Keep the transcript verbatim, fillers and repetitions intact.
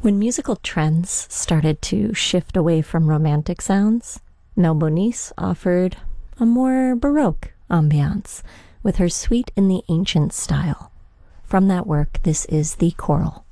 When musical trends started to shift away from romantic sounds, Mel Bonis offered a more Baroque ambiance with her Suite in the Ancient style. From that work, this is The Choral.